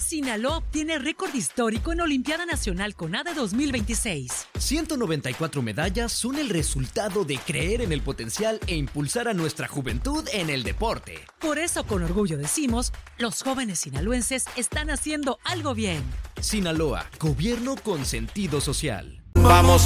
Sinaloa obtiene récord histórico en Olimpiada Nacional CONADE 2026. 194 medallas son el resultado de creer en el potencial e impulsar a nuestra juventud en el deporte. Por eso, con orgullo decimos, los jóvenes sinaloenses están haciendo algo bien. Sinaloa, gobierno con sentido social. Vamos